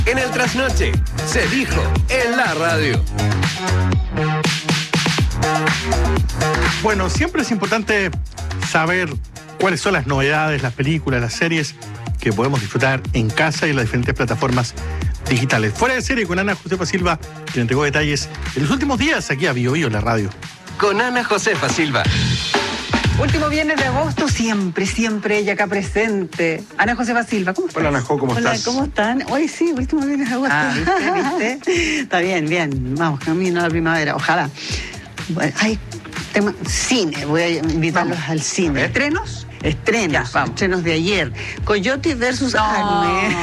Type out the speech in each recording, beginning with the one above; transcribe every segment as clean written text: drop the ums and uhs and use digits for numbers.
En el trasnoche, se dijo en la radio. Bueno, siempre es importante saber cuáles son las novedades, las películas, las series que podemos disfrutar en casa y en las diferentes plataformas digitales. Fuera de serie con Ana Josefa Silva, que entregó detalles en los últimos días aquí a Bio Bio, la radio. Con Ana Josefa Silva. Último viernes de agosto, siempre ella acá presente. Ana Josefa Silva, ¿cómo estás? Hola, Ana Jo, ¿cómo estás? ¿Cómo están? Hoy sí, último viernes de agosto. ¿Viste? Está bien. Vamos, camino a la primavera, ojalá. Bueno, hay tema cine, voy a invitarlos al cine. ¿Estrenos? Estrenos, estrenos de ayer. Coyote versus Acme.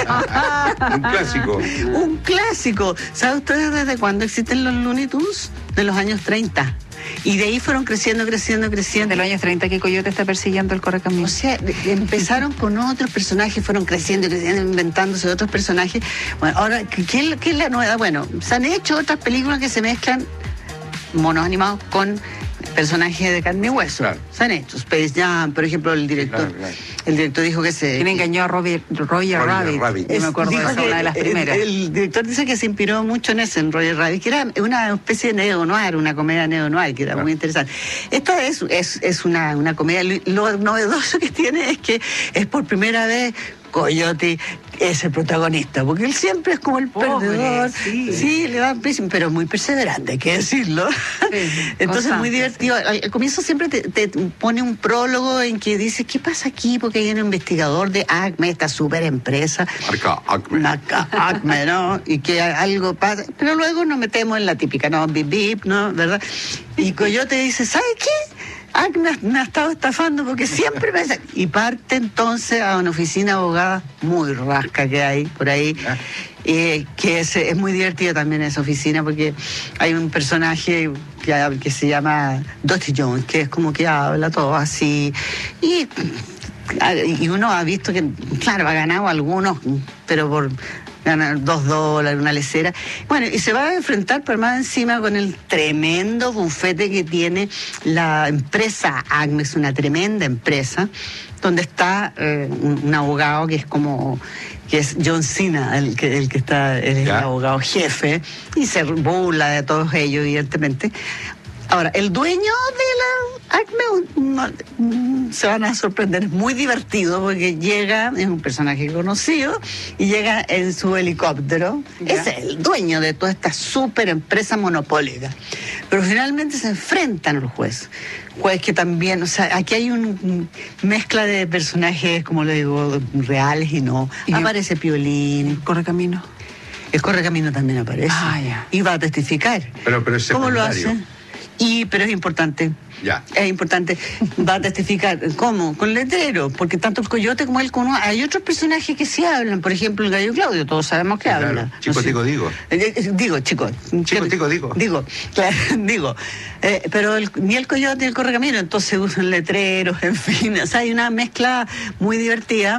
Un clásico. Un clásico. ¿Sabe ustedes desde cuándo existen los Looney Tunes? De los años 30. Y de ahí fueron creciendo. De los años 30 que Coyote está persiguiendo el correcamino. O sea, empezaron con otros personajes, fueron creciendo, inventándose otros personajes. Bueno, ahora, ¿qué es la novedad? Bueno, se han hecho otras películas que se mezclan monos animados con personajes de carne y hueso. Claro. Se han hecho. Space Jam, por ejemplo, el director. Claro. El director dijo que se... ¿Quién engañó a Roger Rabbit? Yo me acuerdo de esa, una de las primeras. El director dice que se inspiró mucho en Roger Rabbit, que era una especie de neo-noir, una comedia neo-noir, que era muy interesante. Esta es una comedia. Lo novedoso que tiene es que es por primera vez Coyote es el protagonista, porque él siempre es como el perdedor. Sí, le va pésimo, pero muy perseverante, hay que decirlo. Sí, entonces muy divertido. Al comienzo siempre te pone un prólogo en que dice, ¿qué pasa aquí? Porque hay un investigador de Acme, esta super empresa. Marca Acme, ¿no? Y que algo pasa. Pero luego nos metemos en la típica, ¿no? Bip, bip, ¿no? ¿Verdad? Y Coyote dice, ¿sabe qué? Acme me ha estado estafando porque siempre me... Y parte entonces a una oficina de abogada muy rasca que hay por ahí, que es muy divertida también esa oficina porque hay un personaje que se llama Dusty Jones, que es como que habla todo así, y uno ha visto que, claro, ha ganado algunos, pero por... ganar $2, una lecera. Bueno, y se va a enfrentar por más encima con el tremendo bufete que tiene la empresa Acme, es una tremenda empresa, donde está un abogado que es John Cena, el que está, él es el abogado jefe, y se burla de todos ellos, evidentemente. Ahora, el dueño de la Acme, se van a sorprender, es muy divertido porque llega, es un personaje conocido, y llega en su helicóptero. Es el dueño de toda esta super empresa monopólica. Pero finalmente se enfrentan al juez que también, o sea, aquí hay una mezcla de personajes, como le digo, reales y no. Y aparece Piolín. Correcamino. El Correcamino también aparece. Y va a testificar. Pero es ¿Cómo lo secundario. hace? Pero es importante. Es importante. Va a testificar. ¿Cómo? Con letrero. Porque tanto el Coyote como él, hay otros personajes que sí hablan. Por ejemplo, el Gallo Claudio, todos sabemos que habla. Chico, no sé. Digo. Digo. Pero ni el Coyote ni el Correcamino, entonces usan letreros, en fin. O sea, hay una mezcla muy divertida.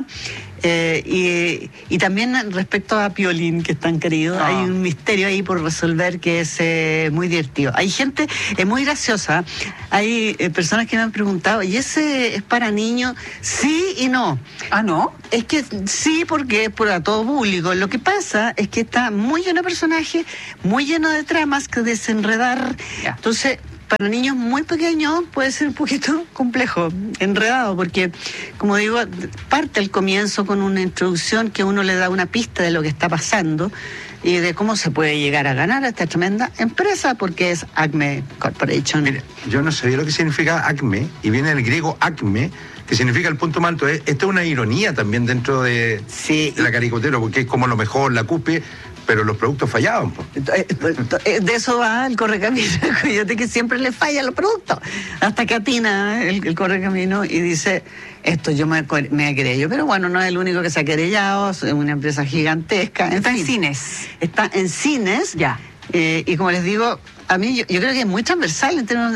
Y también respecto a Piolín, que es tan querido, hay un misterio ahí por resolver que es muy divertido. Hay gente muy graciosa, hay personas que me han preguntado, ¿y ese es para niños? Sí y no. ¿Ah, no? Es que sí, porque es para todo público. Lo que pasa es que está muy lleno de personajes, muy lleno de tramas que desenredar. Entonces, para niños muy pequeños puede ser un poquito complejo, enredado, porque, como digo, parte al comienzo con una introducción que uno le da una pista de lo que está pasando y de cómo se puede llegar a ganar a esta tremenda empresa, porque es Acme Corporation. Mire, yo no sabía lo que significa Acme, y viene del griego acme, que significa el punto más alto. Esto es una ironía también dentro de la caricatura, porque es como lo mejor, la cúspide, pero los productos fallaban. De eso va el Correcamino, el Coyote, que siempre le fallan los productos, hasta que atina el Correcamino y dice, esto yo me querello, pero bueno, no es el único que se ha querellado, es una empresa gigantesca. Está en cines. Está en cines. Y como les digo, A mí, yo creo que es muy transversal en términos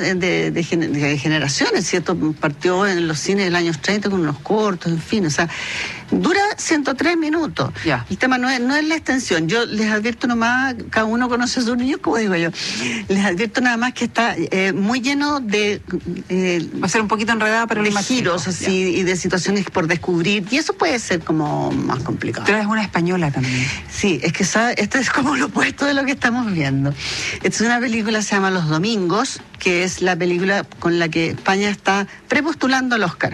de generaciones, ¿cierto? Partió en los cines del año 30 con unos cortos, en fin, o sea, dura 103 minutos. Ya. El tema no es la extensión. Yo les advierto nomás, cada uno conoce a sus niños, como digo yo, les advierto nada más que está muy lleno de... va a ser un poquito enredada, pero de giros así, y de situaciones por descubrir, y eso puede ser como más complicado. Pero es una española también. Sí, es que este es como lo opuesto de lo que estamos viendo. Esta es una película, se llama Los Domingos, que es la película con la que España está prepostulando al Oscar.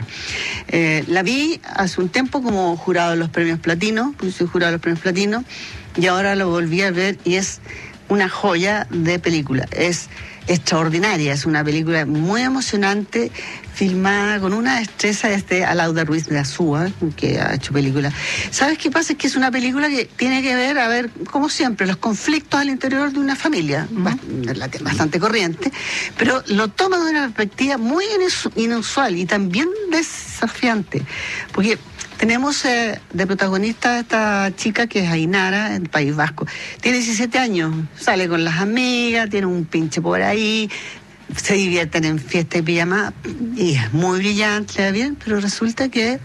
La vi hace un tiempo como jurado de los premios Platino, pues soy jurado de los premios Platino, y ahora lo volví a ver y es una joya de película. Es extraordinaria, es una película muy emocionante, filmada con una destreza Alauda Ruiz de Azúa, que ha hecho películas. ¿Sabes qué pasa? Es que es una película que tiene que ver, como siempre, los conflictos al interior de una familia, bastante corriente, pero lo toma de una perspectiva muy inusual y también desafiante, porque tenemos de protagonista a esta chica que es Ainara, en País Vasco. Tiene 17 años, sale con las amigas, tiene un pinche por ahí, se divierten en fiesta y pijama, y es muy brillante, le va bien, pero resulta que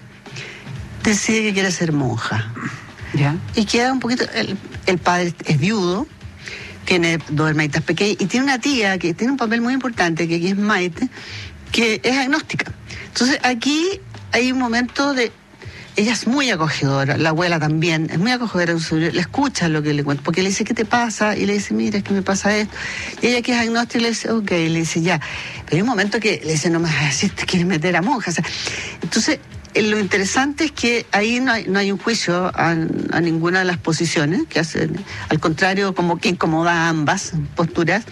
decide que quiere ser monja. ¿Ya? Y queda un poquito... El padre es viudo, tiene 2 hermanitas pequeñas, y tiene una tía que tiene un papel muy importante, que aquí es Maite, que es agnóstica. Entonces aquí hay un momento de... Ella es muy acogedora, la abuela también, es muy acogedora, le escucha lo que le cuenta, porque le dice, ¿qué te pasa? Y le dice, mira, es que me pasa esto. Y ella, que es agnóstica, le dice, ok, le dice, ya. Pero hay un momento que le dice, no me vas a decir, te quieres meter a monja. O sea, entonces, lo interesante es que ahí no hay un juicio a ninguna de las posiciones que hacen, al contrario, como que incomoda a ambas posturas,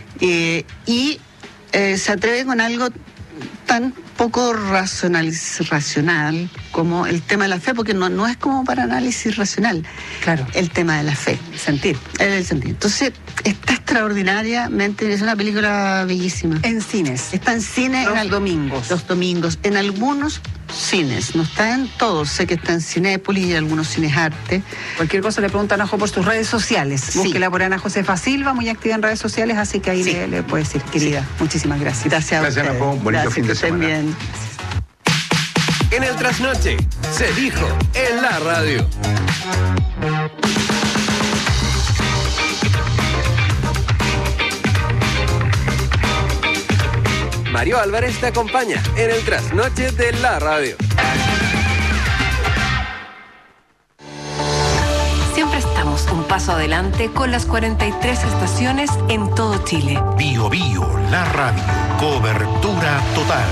y se atreve con algo tan poco racional como el tema de la fe, porque no es como para análisis racional. Claro. El tema de la fe. Sentir. El sentir. Entonces, está extraordinariamente, es una película bellísima. En cines. Está en cine. Los domingos. Los domingos. En algunos cines. No está en todos. Sé que está en Cinépolis y en algunos cines arte. Cualquier cosa le preguntan a Anajo por sus redes sociales. Sí. Búsquela por Ana Josefa Silva, muy activa en redes sociales, así que ahí le puede decir, querida. Muchísimas gracias. Gracias, Anajo. Bonito fin de semana. Bien. En el trasnoche, se dijo en la radio. Mario Álvarez te acompaña en el trasnoche de la radio. Siempre estamos un paso adelante con las 43 estaciones en todo Chile. Bio Bio, la radio. Cobertura total.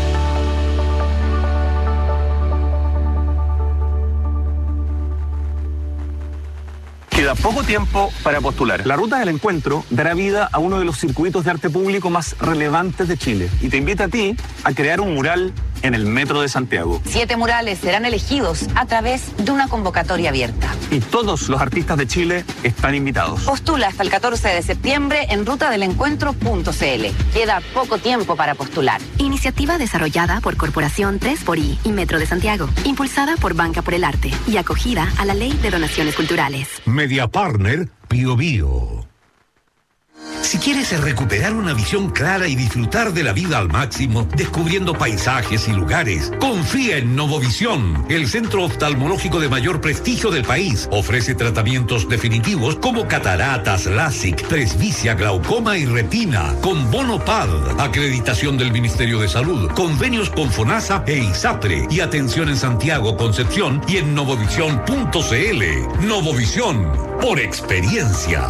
Queda poco tiempo para postular. La Ruta del Encuentro dará vida a uno de los circuitos de arte público más relevantes de Chile y te invita a ti a crear un mural en el Metro de Santiago. 7 murales serán elegidos a través de una convocatoria abierta. Y todos los artistas de Chile están invitados. Postula hasta el 14 de septiembre en rutadelencuentro.cl. Queda poco tiempo para postular. Iniciativa desarrollada por Corporación 3xI y Metro de Santiago, impulsada por Banca por el Arte y acogida a la Ley de Donaciones Culturales. Media Partner Bio Bio. Si quieres recuperar una visión clara y disfrutar de la vida al máximo, descubriendo paisajes y lugares, confía en Novovisión, el centro oftalmológico de mayor prestigio del país. Ofrece tratamientos definitivos como cataratas, LASIK, presbicia, glaucoma y retina, con bono PAD, acreditación del Ministerio de Salud, convenios con FONASA e ISAPRE, y atención en Santiago, Concepción y en novovisión.cl. Novovisión, por experiencia.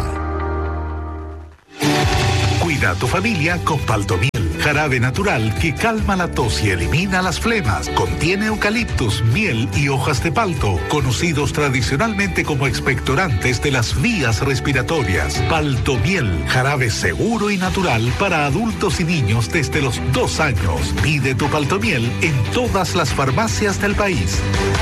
Cuida a tu familia con Paltomiel, jarabe natural que calma la tos y elimina las flemas. Contiene eucaliptus, miel y hojas de palto, conocidos tradicionalmente como expectorantes de las vías respiratorias. Paltomiel, jarabe seguro y natural para adultos y niños desde los 2 años. Pide tu Paltomiel en todas las farmacias del país.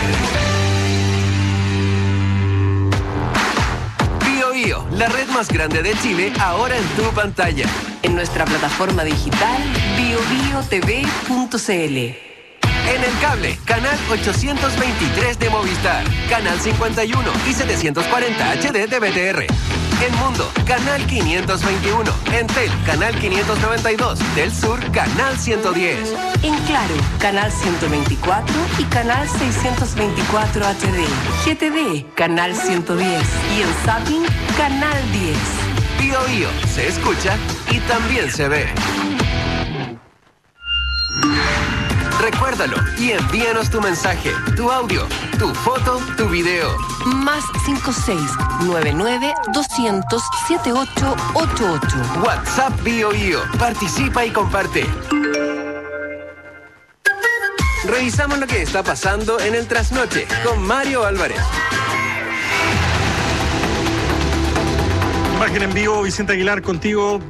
La red más grande de Chile, ahora en tu pantalla. En nuestra plataforma digital biobiotv.cl. En el cable, canal 823 de Movistar, canal 51 y 740 HD de BTR. En Mundo, canal 521. Entel, canal 592. Del Sur, canal 110. En Claro, canal 124 y canal 624 HD. GTD, canal 110. Y en Zapping, canal 10. Bio Bio, se escucha y también se ve. Recuérdalo y envíanos tu mensaje, tu audio, tu foto, tu video. Más 56-99-200-7888. WhatsApp Bio Bio. Participa y comparte. Revisamos lo que está pasando en el Trasnoche con Mario Álvarez. Imagen en vivo, Vicente Aguilar, contigo.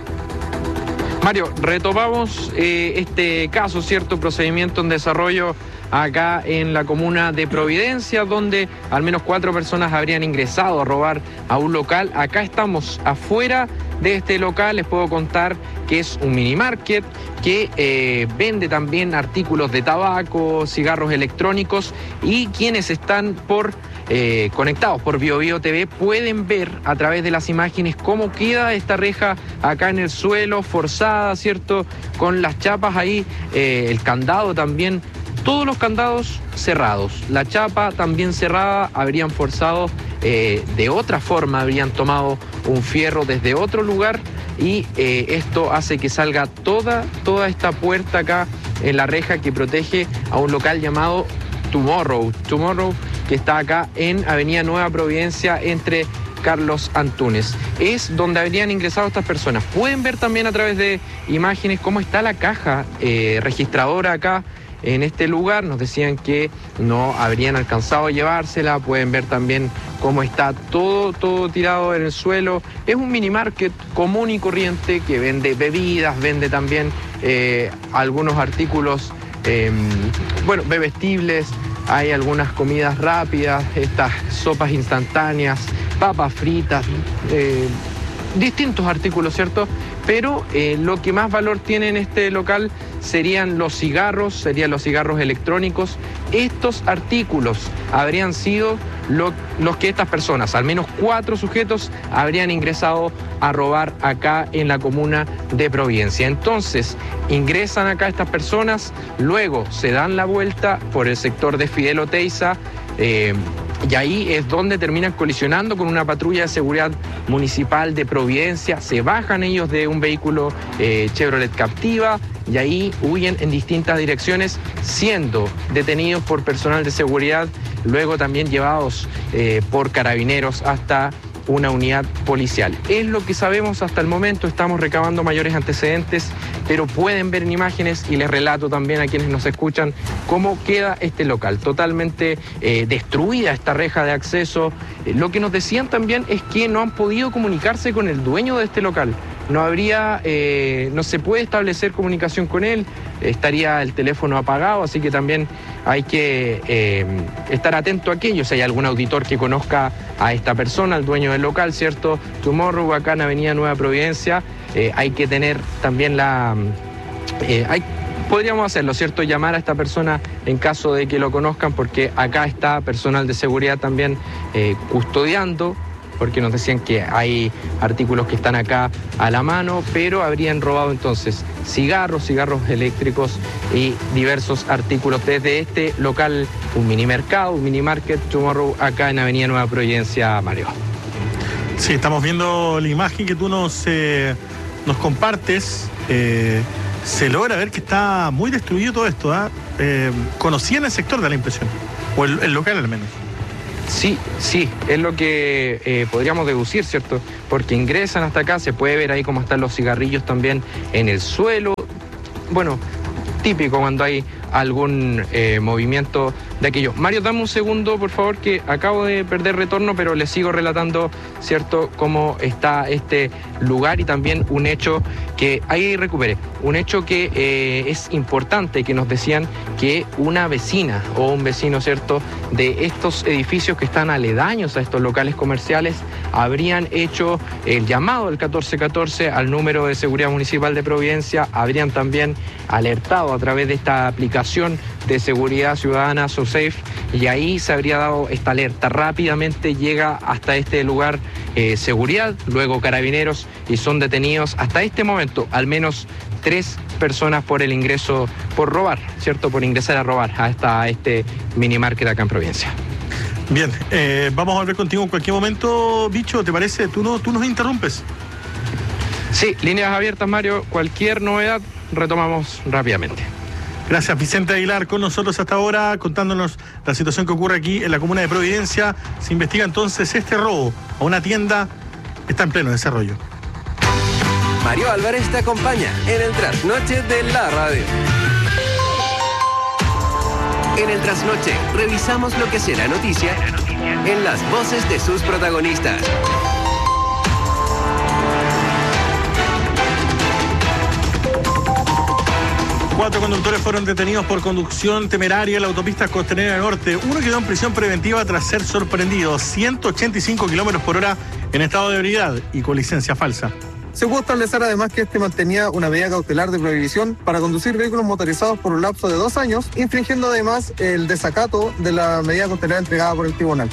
Mario, retomamos este caso, cierto procedimiento en desarrollo acá en la comuna de Providencia, donde al menos 4 personas habrían ingresado a robar a un local. Acá estamos afuera de este local, les puedo contar que es un mini market que vende también artículos de tabaco, cigarros electrónicos, y quienes están conectados por Bio Bio TV pueden ver a través de las imágenes cómo queda esta reja acá en el suelo, forzada, ¿cierto? Con las chapas ahí, el candado también, todos los candados cerrados, la chapa también cerrada, habrían forzado de otra forma, habrían tomado un fierro desde otro lugar y esto hace que salga toda esta puerta acá en la reja que protege a un local llamado Tomorrow, que está acá en Avenida Nueva Providencia entre Carlos Antunes. Es donde habrían ingresado estas personas. Pueden ver también a través de imágenes cómo está la caja registradora acá en este lugar. Nos decían que no habrían alcanzado a llevársela. Pueden ver también cómo está todo tirado en el suelo. Es un mini market común y corriente que vende bebidas, vende también algunos artículos bebestibles. Hay algunas comidas rápidas, estas sopas instantáneas, papas fritas, distintos artículos, ¿cierto? Pero lo que más valor tiene en este local serían los cigarros electrónicos. Estos artículos habrían sido los que estas personas, al menos 4 sujetos, habrían ingresado a robar acá en la comuna de Providencia. Entonces, ingresan acá estas personas, luego se dan la vuelta por el sector de Fidel Oteiza, y ahí es donde terminan colisionando con una patrulla de seguridad municipal de Providencia. Se bajan ellos de un vehículo Chevrolet Captiva y ahí huyen en distintas direcciones, siendo detenidos por personal de seguridad, luego también llevados por carabineros hasta una unidad policial. Es lo que sabemos hasta el momento, estamos recabando mayores antecedentes, pero pueden ver en imágenes y les relato también a quienes nos escuchan cómo queda este local, totalmente destruida esta reja de acceso. Lo que nos decían también es que no han podido comunicarse con el dueño de este local. No se puede establecer comunicación con él, estaría el teléfono apagado, así que también hay que estar atento a aquello. Si hay algún auditor que conozca a esta persona, al dueño del local, ¿cierto? Tomorrow, acá en Avenida Nueva Providencia, hay que tener también podríamos hacerlo, ¿cierto? Llamar a esta persona en caso de que lo conozcan, porque acá está personal de seguridad también custodiando, porque nos decían que hay artículos que están acá a la mano, pero habrían robado entonces cigarros eléctricos y diversos artículos desde este local, un mini mercado, un mini market Tomorrow, acá en Avenida Nueva Providencia, Mario. Sí, estamos viendo la imagen que tú nos compartes. Se logra ver que está muy destruido todo esto. ¿Conocían el sector, de la impresión? O el local al menos. Sí, es lo que podríamos deducir, ¿cierto? Porque ingresan hasta acá, se puede ver ahí cómo están los cigarrillos también en el suelo. Bueno, típico cuando hay algún movimiento de aquello. Mario, dame un segundo, por favor, que acabo de perder retorno, pero les sigo relatando, ¿cierto?, cómo está este lugar y también un hecho que ahí recuperé. Un hecho que es importante, que nos decían que una vecina o un vecino, ¿cierto?, de estos edificios que están aledaños a estos locales comerciales habrían hecho el llamado al 1414 al número de seguridad municipal de Providencia, habrían también alertado a través de esta aplicación de seguridad ciudadana SoSafe, y ahí se habría dado esta alerta. Rápidamente llega hasta este lugar seguridad, luego carabineros, y son detenidos hasta este momento al menos 3 personas por el ingreso, por robar, ¿cierto? Por ingresar a robar hasta este mini market acá en Providencia. Bien, vamos a volver contigo en cualquier momento, Bicho, ¿te parece? Tú nos interrumpes. Sí, líneas abiertas, Mario. Cualquier novedad retomamos rápidamente. Gracias, Vicente Aguilar, con nosotros hasta ahora, contándonos la situación que ocurre aquí en la comuna de Providencia. Se investiga entonces este robo a una tienda, está en pleno desarrollo. Mario Álvarez te acompaña en el Trasnoche de la Radio. En el Trasnoche revisamos lo que será noticia en las voces de sus protagonistas. 4 conductores fueron detenidos por conducción temeraria en la autopista Costanera Norte. Uno quedó en prisión preventiva tras ser sorprendido 185 kilómetros por hora en estado de ebriedad y con licencia falsa. Se pudo establecer además que este mantenía una medida cautelar de prohibición para conducir vehículos motorizados por un lapso de 2 años, infringiendo además el desacato de la medida cautelar entregada por el tribunal.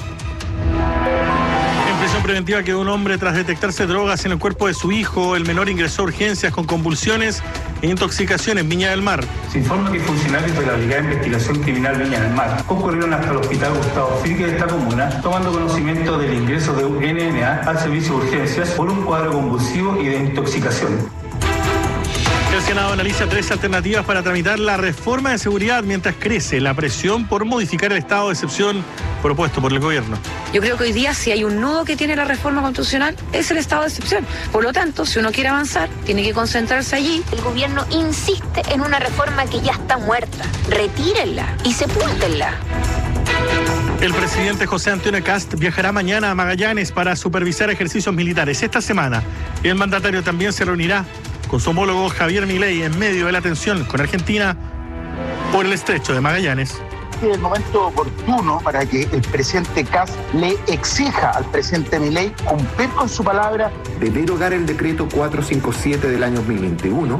En prisión preventiva quedó un hombre tras detectarse drogas en el cuerpo de su hijo. El menor ingresó a urgencias con convulsiones e intoxicación en Viña del Mar. Se informa que funcionarios de la Brigada de Investigación Criminal Viña del Mar concurrieron hasta el hospital Gustavo Fricke de esta comuna, tomando conocimiento del ingreso de un NNA al servicio de urgencias por un cuadro convulsivo y de intoxicación. El Senado analiza 3 alternativas para tramitar la reforma de seguridad mientras crece la presión por modificar el estado de excepción propuesto por el gobierno. Yo creo que hoy día si hay un nudo que tiene la reforma constitucional es el estado de excepción. Por lo tanto, si uno quiere avanzar, tiene que concentrarse allí. El gobierno insiste en una reforma que ya está muerta. Retírenla y sepúltenla. El presidente José Antonio Kast viajará mañana a Magallanes para supervisar ejercicios militares. Esta semana, el mandatario también se reunirá con su homólogo Javier Milei en medio de la tensión con Argentina por el estrecho de Magallanes. Es el momento oportuno para que el presidente Kast le exija al presidente Milei cumplir con su palabra de derogar el decreto 457 del año 2021.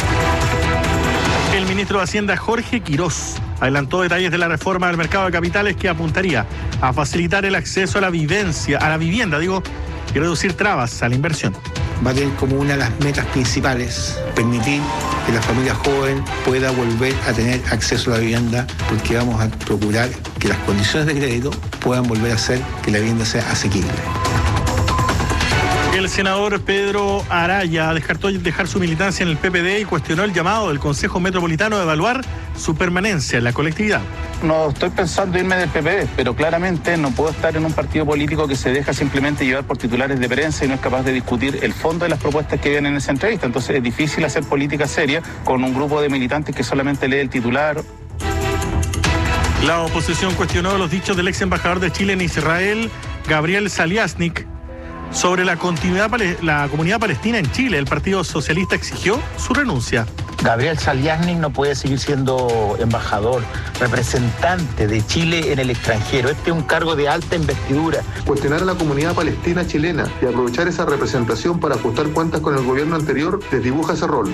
El ministro de Hacienda Jorge Quirós adelantó detalles de la reforma del mercado de capitales que apuntaría a facilitar el acceso a la vivienda, y reducir trabas a la inversión. Va a tener como una de las metas principales permitir que la familia joven pueda volver a tener acceso a la vivienda, porque vamos a procurar que las condiciones de crédito puedan volver a hacer que la vivienda sea asequible. El senador Pedro Araya descartó dejar su militancia en el PPD y cuestionó el llamado del Consejo Metropolitano de evaluar su permanencia en la colectividad. No estoy pensando irme del PPD, pero claramente no puedo estar en un partido político que se deja simplemente llevar por titulares de prensa y no es capaz de discutir el fondo de las propuestas que vienen en esa entrevista. Entonces es difícil hacer política seria con un grupo de militantes que solamente lee el titular. La oposición cuestionó los dichos del ex embajador de Chile en Israel, Gabriel Saliasnik, sobre la comunidad palestina en Chile. El Partido Socialista exigió su renuncia. Gabriel Saliasnik no puede seguir siendo embajador, representante de Chile en el extranjero. Este es un cargo de alta investidura. Cuestionar a la comunidad palestina chilena y aprovechar esa representación para ajustar cuentas con el gobierno anterior desdibuja ese rol.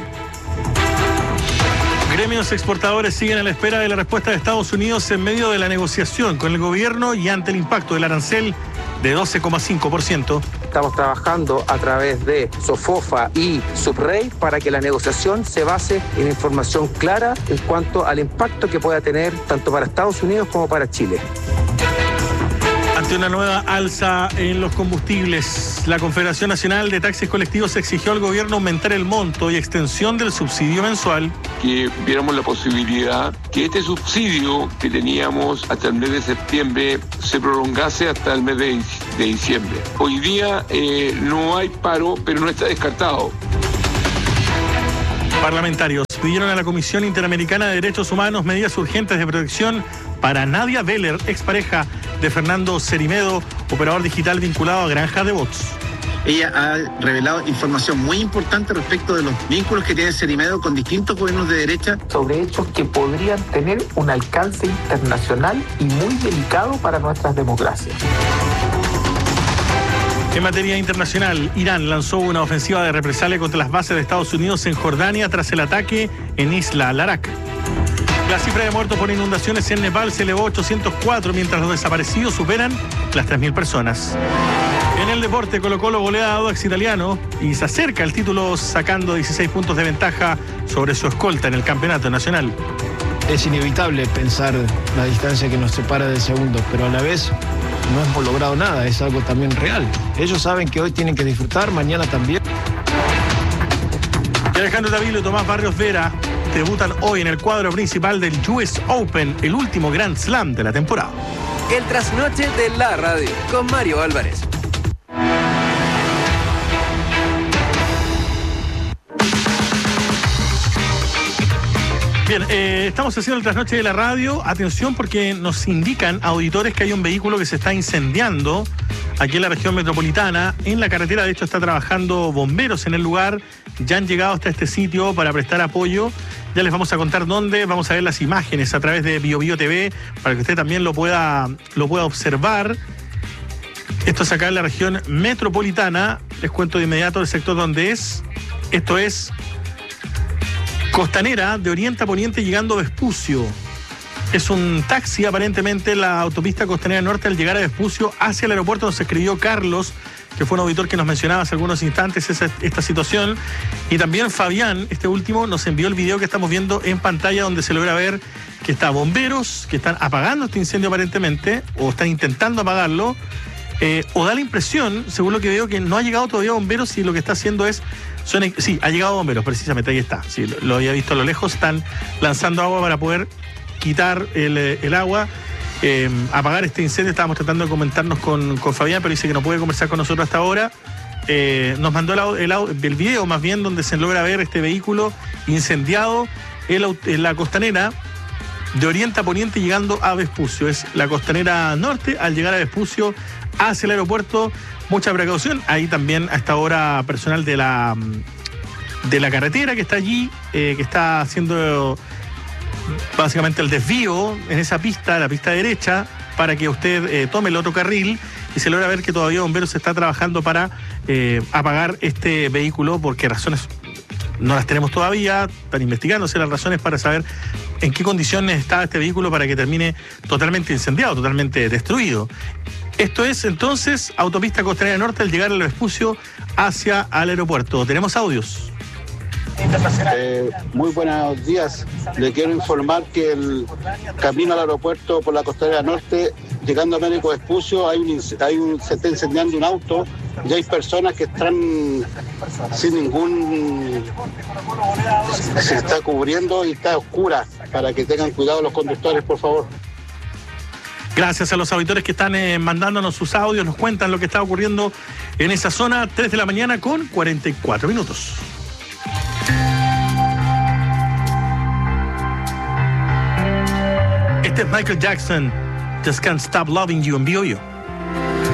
Gremios exportadores siguen a la espera de la respuesta de Estados Unidos en medio de la negociación con el gobierno y ante el impacto del arancel de 12,5%. Estamos trabajando a través de SOFOFA y Subrey para que la negociación se base en información clara en cuanto al impacto que pueda tener tanto para Estados Unidos como para Chile. Ante una nueva alza en los combustibles, la Confederación Nacional de Taxis Colectivos exigió al gobierno aumentar el monto y extensión del subsidio mensual. Que viéramos la posibilidad que este subsidio que teníamos hasta el mes de septiembre se prolongase hasta el mes de diciembre. Hoy día no hay paro, pero no está descartado. Parlamentarios pidieron a la Comisión Interamericana de Derechos Humanos medidas urgentes de protección para Nadia Veller, expareja de Fernando Cerimedo, operador digital vinculado a Granja de Bots. Ella ha revelado información muy importante respecto de los vínculos que tiene Cerimedo con distintos gobiernos de derecha. Sobre hechos que podrían tener un alcance internacional y muy delicado para nuestras democracias. En materia internacional, Irán lanzó una ofensiva de represalia contra las bases de Estados Unidos en Jordania tras el ataque en Isla Larak. La cifra de muertos por inundaciones en Nepal se elevó a 804, mientras los desaparecidos superan las 3.000 personas. En el deporte, Colo-Colo golea a Audax Italiano y se acerca al título sacando 16 puntos de ventaja sobre su escolta en el campeonato nacional. Es inevitable pensar la distancia que nos separa del segundo, pero a la vez no hemos logrado nada, es algo también real. Ellos saben que hoy tienen que disfrutar, mañana también. Alejandro Davilo y Tomás Barrios Vera debutan hoy en el cuadro principal del US Open, el último Grand Slam de la temporada. El trasnoche de la radio con Mario Álvarez. Bien, estamos haciendo el trasnoche de la radio. Atención porque nos indican auditores que hay un vehículo que se está incendiando aquí en la región metropolitana. En la carretera, de hecho, está trabajando bomberos en el lugar. Ya han llegado hasta este sitio para prestar apoyo. Ya les vamos a contar dónde. Vamos a ver las imágenes a través de BioBio TV para que usted también lo pueda observar. Esto es acá en la región metropolitana. Les cuento de inmediato el sector donde es. Esto es Costanera, de oriente a poniente, llegando a Vespucio. Es un taxi, aparentemente, la autopista Costanera Norte al llegar a Vespucio hacia el aeropuerto. Nos escribió Carlos, que fue un auditor que nos mencionaba hace algunos instantes esta situación. Y también Fabián, este último, nos envió el video que estamos viendo en pantalla, donde se logra ver que está bomberos que están apagando este incendio aparentemente, o están intentando apagarlo. O da la impresión, según lo que veo, que no ha llegado todavía bomberos y lo que está haciendo es... Sí, ha llegado bomberos, precisamente, ahí está. Sí, lo había visto a lo lejos, están lanzando agua para poder quitar el agua, apagar este incendio. Estábamos tratando de comentarnos con Fabián, pero dice que no puede conversar con nosotros hasta ahora. Nos mandó el video, más bien, donde se logra ver este vehículo incendiado en la Costanera, de oriente a poniente, llegando a Vespucio. Es la Costanera Norte, al llegar a Vespucio hacia el aeropuerto. Mucha precaución. Ahí también a esta hora personal de la carretera que está allí, que está haciendo básicamente el desvío en esa pista, la pista derecha, para que usted tome el otro carril, y se logra ver que todavía bomberos está trabajando para apagar este vehículo, porque razones no las tenemos todavía. Están investigándose las razones para saber en qué condiciones está este vehículo para que termine totalmente incendiado, totalmente destruido. Esto es entonces autopista Costanera Norte al llegar al Vespucio hacia el aeropuerto. Tenemos audios. Muy buenos días. Le quiero informar que el camino al aeropuerto por la Costanera Norte, llegando a Médico Vespucio, se está incendiando un auto y hay personas que están sin ningún... se está cubriendo y está oscura, para que tengan cuidado los conductores, por favor. Gracias a los auditores que están mandándonos sus audios, nos cuentan lo que está ocurriendo en esa zona. 3 de la mañana con 44 minutos. Este es Michael Jackson, Just Can't Stop Loving You en BioBio.